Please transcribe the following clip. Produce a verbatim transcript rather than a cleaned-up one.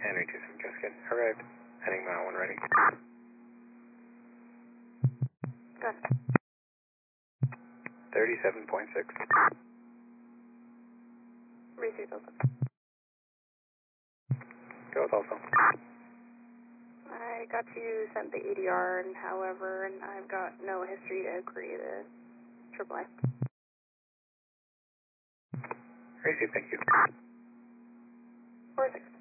Henry two seven Jessica, arrived. Heading mile one ready. Good. thirty-seven point six. Received also. Go with also. I got you sent the A D R, and however, and I've got no history to agree to triple A. Received, thank you. four six.